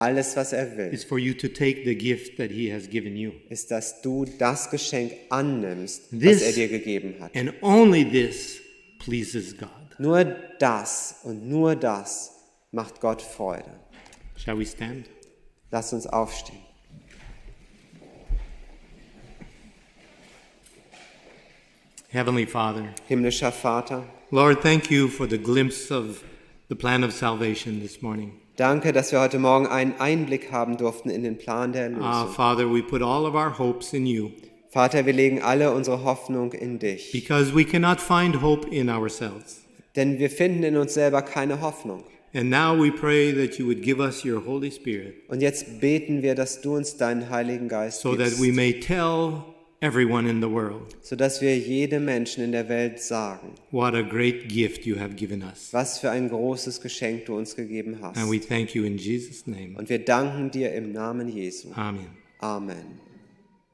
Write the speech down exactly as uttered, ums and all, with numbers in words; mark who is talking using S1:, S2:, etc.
S1: Alles, was er will,
S2: is for you to take the gift that he has given you.
S1: ist, dass du das Geschenk annimmst,
S2: This-
S1: was er dir gegeben hat.
S2: And only this pleases God.
S1: Nur das und nur das macht Gott Freude.
S2: Shall we stand?
S1: Lass uns aufstehen.
S2: Heavenly Father,
S1: Himmlischer Vater,
S2: Lord, thank you for the glimpse of the plan of salvation this morning.
S1: danke, dass wir heute Morgen einen Einblick haben durften in den Plan der
S2: Ah,
S1: Erlösung.
S2: Father, we put all of our hopes in you
S1: Vater, wir legen alle unsere Hoffnung in dich,
S2: because we cannot find hope in ourselves.
S1: denn wir finden in uns selber keine Hoffnung.
S2: And now we pray that you would give us your Holy Spirit
S1: Und jetzt beten wir, dass du uns deinen Heiligen Geist
S2: so that
S1: gibst,
S2: we may tell everyone in the world
S1: sodass wir jedem Menschen in der Welt sagen,
S2: what a great gift you have given us.
S1: was für ein großes Geschenk du uns gegeben hast.
S2: And we thank you in Jesus' name.
S1: Und wir danken dir im Namen Jesu.
S2: Amen.
S1: Amen.